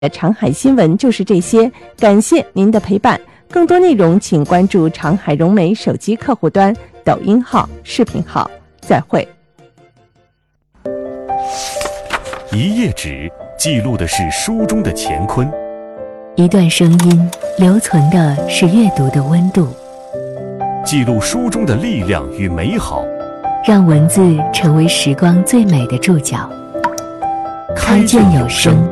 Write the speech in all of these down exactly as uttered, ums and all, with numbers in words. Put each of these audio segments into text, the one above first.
长海新闻就是这些，感谢您的陪伴。更多内容请关注长海融媒手机客户端、抖音号、视频号。再会。 一页纸记录的是书中的乾坤， 一段声音留存的是阅读的温度， 记录书中的力量与美好， 让文字成为时光最美的注脚。开卷有声。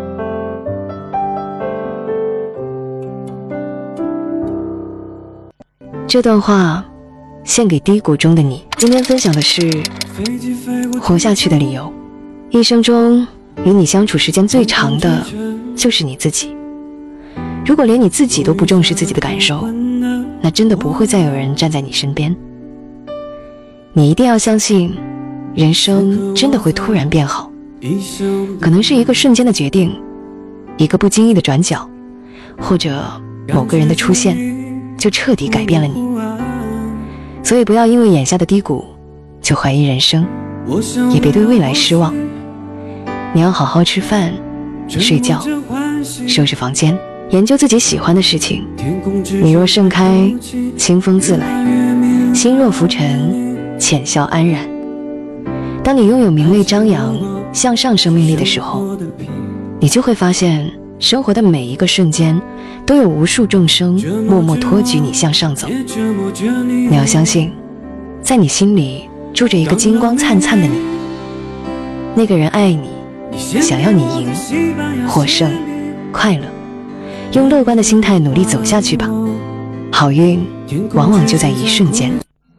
这段话献给低谷中的你。今天分享的是活下去的理由。一生中与你相处时间最长的就是你自己。如果连你自己都不重视自己的感受，那真的不会再有人站在你身边。你一定要相信，人生真的会突然变好，可能是一个瞬间的决定，一个不经意的转角，或者某个人的出现就彻底改变了你。所以不要因为眼下的低谷就怀疑人生，也别对未来失望。你要好好吃饭、睡觉、收拾房间，研究自己喜欢的事情。你若盛开，清风自来；心若浮沉，浅笑安然。当你拥有明媚张扬、向上生命力的时候，你就会发现生活的每一个瞬间都有无数众生默默托举你向上走。你要相信，在你心里住着一个金光灿灿的你，那个人爱你，想要你赢、获胜、快乐。用乐观的心态努力走下去吧，好运往往就在一瞬间。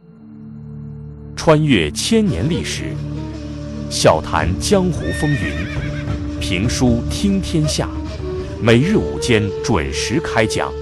穿越千年历史，笑谈江湖风云，评书听天下，每日午间准时开讲。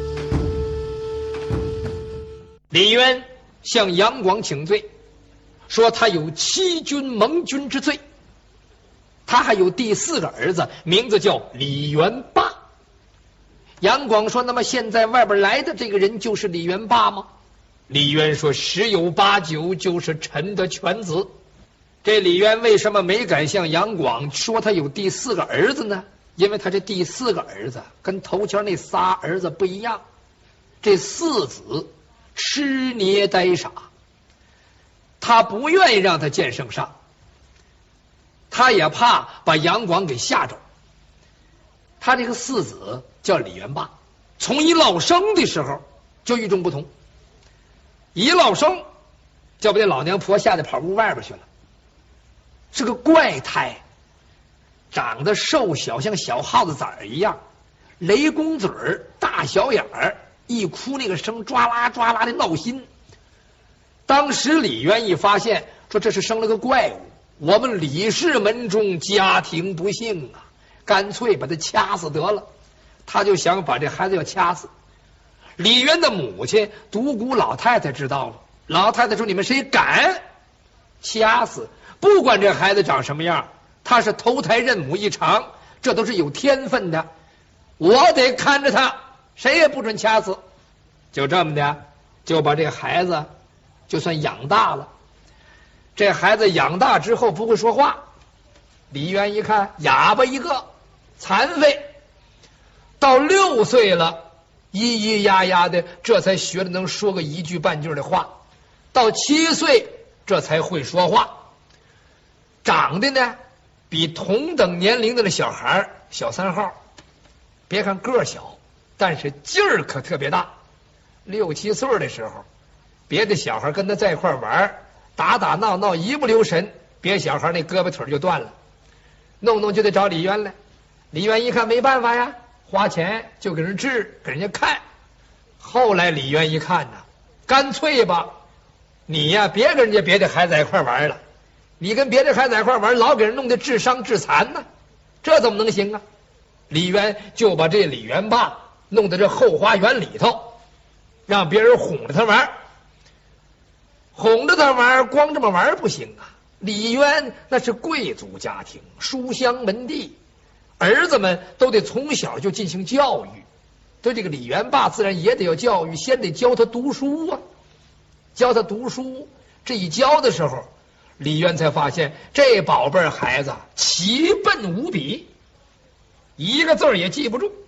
李渊向杨广请罪，说他有欺君蒙君之罪。他还有第四个儿子，名字叫李元霸。杨广说，那么现在外边来的这个人就是李元霸吗？李渊说，十有八九就是臣的犬子。这李渊为什么没敢向杨广说他有第四个儿子呢？因为他这第四个儿子跟头前那仨儿子不一样，这四子痴捏呆傻，他不愿意让他见圣上，他也怕把杨广给吓着。他这个四子叫李元霸，从一落生的时候就与众不同。一落生就把这老娘婆吓得跑屋外边去了，是个怪胎，长得瘦小，像小耗子崽儿一样，雷公嘴儿，大小眼儿，一哭那个声抓啦抓啦的闹心。当时李渊一发现，说这是生了个怪物，我们李氏门中家庭不幸啊，干脆把他掐死得了。他就想把这孩子要掐死。李渊的母亲独孤老太太知道了，老太太说，你们谁敢掐死，不管这孩子长什么样，他是投胎认母一场，这都是有天分的，我得看着他，谁也不准掐死。就这么的，就把这孩子就算养大了。这孩子养大之后不会说话，李渊一看哑巴一个，残废，到六岁了，咿咿呀呀的，这才学的能说个一句半句的话。到七岁这才会说话，长得呢比同等年龄的那小孩小三号。别看个小，但是劲儿可特别大。六七岁的时候，别的小孩跟他在一块玩，打打闹闹一不留神，别小孩那胳膊腿就断了，弄弄就得找李渊来。李渊一看没办法呀，花钱就给人治，给人家看。后来李渊一看呢，干脆吧，你呀别跟人家别的孩子在一块玩了，你跟别的孩子在一块玩，老给人弄得智伤致残呢，这怎么能行啊？李渊就把这李元霸弄到这后花园里头，让别人哄着他玩。哄着他玩，光这么玩不行啊。李渊那是贵族家庭，书香门第，儿子们都得从小就进行教育。对这个李元霸自然也得有教育，先得教他读书啊。教他读书，这一教的时候，李渊才发现这宝贝孩子奇笨无比。 一个字儿也记不住。